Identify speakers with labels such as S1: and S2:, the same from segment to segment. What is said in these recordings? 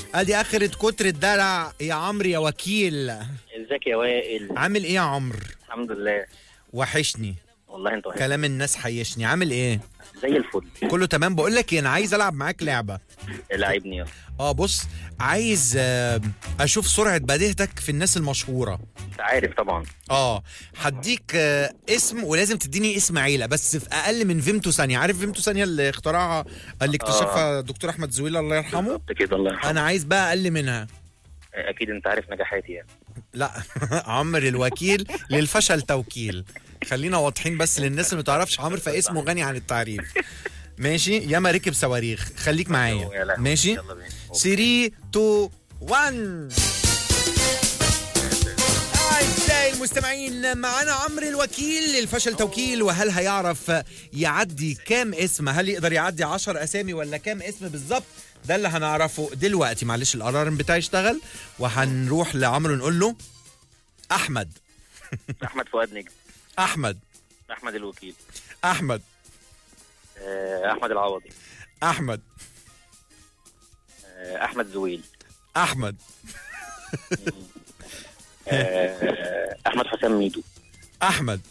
S1: ادي اخرة كتر الدلع يا عمرو يا وكيل.
S2: ازيك يا وائل؟
S1: عامل ايه يا عمرو؟
S2: الحمد لله.
S1: وحشني
S2: والله انت وحشني.
S1: كلام الناس حيشني. عامل ايه؟
S2: زي الفل.
S1: كله تمام. بقول لك انا عايز العب معاك لعبه.
S2: لعبني يلا.
S1: بص، عايز اشوف سرعه بديهتك في الناس المشهوره.
S2: انت عارف طبعا.
S1: هديك اسم ولازم تديني اسم عيله بس في اقل من فيمتو ثانيه. عارف فيمتو ثانيه اللي اخترعها اللي اكتشفها الدكتور احمد زويل الله يرحمه؟
S2: بالظبط كده الله يرحمه.
S1: انا عايز بقى اقل منها.
S2: اكيد انت عارف نجاحاتي يعني.
S1: لا عمرو الوكيل للفشل توكيل. خلينا واضحين بس للناس اللي ما تعرفش عمرو فاسمه غني عن التعريف. ماشي، ياما ركب صواريخ. خليك معايا ماشي. 3 2 1. أعزائي المستمعين، معانا عمرو الوكيل للفشل توكيل. وهل هيعرف يعدي كام اسم؟ هل يقدر يعدي 10 أسامي ولا كام اسم بالظبط؟ ده اللي هنعرفه دلوقتي. معلش الألارم بتاعي اشتغل. وهنروح لعمرو نقول له أحمد.
S2: احمد فؤاد نجم.
S1: أحمد
S2: الوكيل.
S1: أحمد
S2: احمد العوضي.
S1: أحمد
S2: احمد زويل.
S1: أحمد
S2: احمد حسام ميدو.
S1: أحمد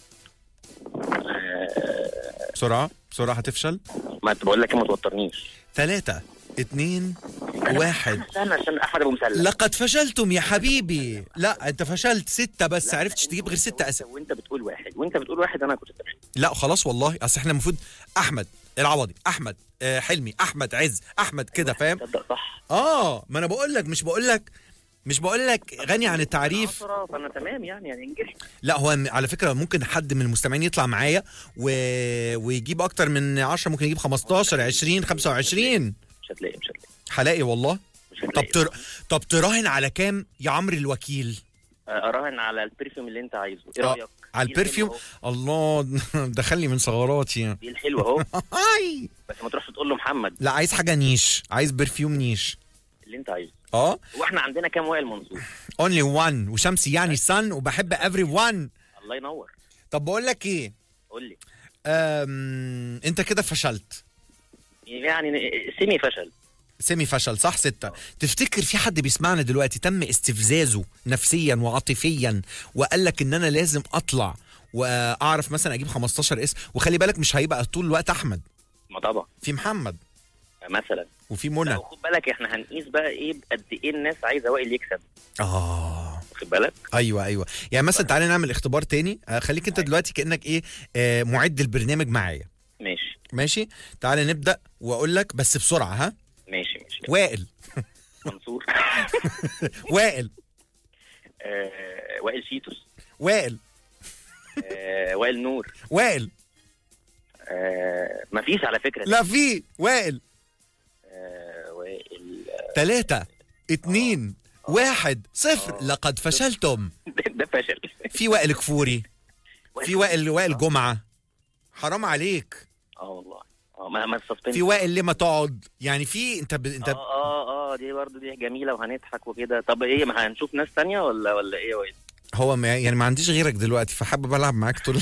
S1: بسرعة هتفشل.
S2: ما انت بقول لك ما توترنيش.
S1: 3 2 1.
S2: استنى عشان احمد ابو مسلم.
S1: لقد فشلتم يا حبيبي. لا انت فشلت 6 بس عرفتش تجيب غير 6 اسامي.
S2: وانت بتقول واحد انا كنت تمام.
S1: لا خلاص والله، اصل احنا المفروض احمد العوضي، احمد حلمي، احمد عز، احمد كده فاهم.
S2: تصدق صح.
S1: ما انا بقول لك مش بقول لك غني عن التعريف.
S2: فانا تمام يعني انجز.
S1: لا هو على فكره ممكن حد من المستمعين يطلع معايا ويجيب اكتر من 10، ممكن يجيب 15 20 25.
S2: مش هتلاقي.
S1: هلاقي والله.
S2: مش هتلاقي.
S1: طب تراهن على كام يا عمرو الوكيل؟
S2: اراهن على البرفيوم اللي انت عايزه. ايه رايك؟
S1: على البرفيوم. الله دخلني من ثغراتي.
S2: دي الحلوه اهو. بس ما تروحش تقول له محمد.
S1: لا عايز حاجه نيش، عايز برفيوم نيش
S2: اللي انت عايزه.
S1: واحنا
S2: عندنا كام وائل منصور؟
S1: اونلي وان، وشمسي يعني سن، وبحب افري وان.
S2: الله ينور.
S1: طب بقول لك ايه؟
S2: قول لي.
S1: انت كده فشلت
S2: يعني سيمي فشل
S1: صح. 6. تفتكر في حد بيسمعنا دلوقتي تم استفزازه نفسيا وعاطفيا وقال لك ان انا لازم اطلع واعرف مثلا اجيب 15 اسم؟ وخلي بالك مش هيبقى طول الوقت احمد.
S2: ما طبعا
S1: في محمد
S2: مثلا،
S1: وفي منى.
S2: خد بالك احنا هنقيس بقى ايه قد ايه الناس عايزه وائل يكسب.
S1: خد
S2: بالك.
S1: ايوه يعني مثلا تعالى نعمل اختبار تاني. خليك انت دلوقتي كانك ايه معد البرنامج معايا. ماشي تعالى نبدا واقول لك بس بسرعه. ها
S2: ماشي.
S1: وائل
S2: منصور.
S1: وائل
S2: وائل شيتوس.
S1: وائل
S2: وائل نور.
S1: وائل
S2: مفيش على فكره.
S1: لا في وائل.
S2: وائل
S1: 3 2 1 0. لقد فشلتم.
S2: ده فشل.
S1: في وائل كفوري، في وائل جمعة. حرام عليك.
S2: والله ما الصفتين.
S1: في وائل ليه ما تقعد يعني. في انت
S2: دي برضه دي جميله وهنضحك وكده. طب ايه، ما هنشوف ناس تانية ولا ايه يا وائل؟
S1: هو يعني ما عنديش غيرك دلوقتي فحابب العب معاك طول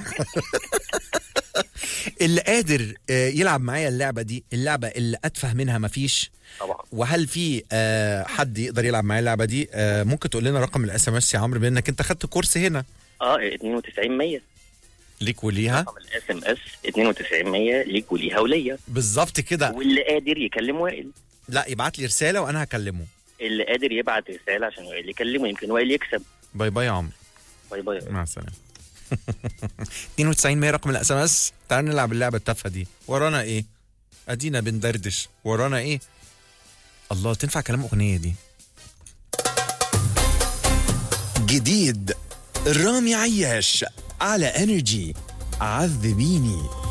S1: اللي قادر يلعب معايا اللعبه دي، اللعبه اللي اتفه منها مفيش
S2: طبعا.
S1: وهل في حد يقدر يلعب معايا اللعبه دي؟ ممكن تقول لنا رقم الاس ام اس يا عمرو، بانك انت خدت كورس هنا.
S2: 92
S1: ليك وليها.
S2: رقم الاس ام اس 92 ليك وليها وليا.
S1: بالظبط كده.
S2: واللي قادر يكلم وائل
S1: لا يبعت لي رساله وانا هكلمه.
S2: اللي قادر يبعت رساله عشان وائل يكلمه، يمكن وائل يكسب.
S1: باي باي يا عمرو.
S2: باي باي.
S1: مع السلامه. 92 رقم الاس ام اس. تعال نلعب اللعبه التافهه دي. ورانا ايه؟ ادينا بندردش. ورانا ايه؟ الله تنفع كلام اغنيه دي. جديد رامي عياش على انرجي. عذبيني.